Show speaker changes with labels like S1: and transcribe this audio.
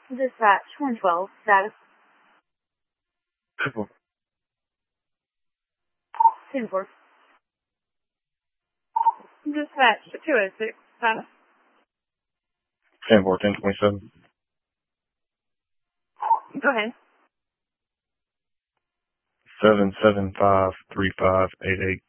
S1: Dispatch 112, status. 10-4. Dispatch 206, status.
S2: 10-4, 1027.
S1: Go ahead.
S2: 7753588.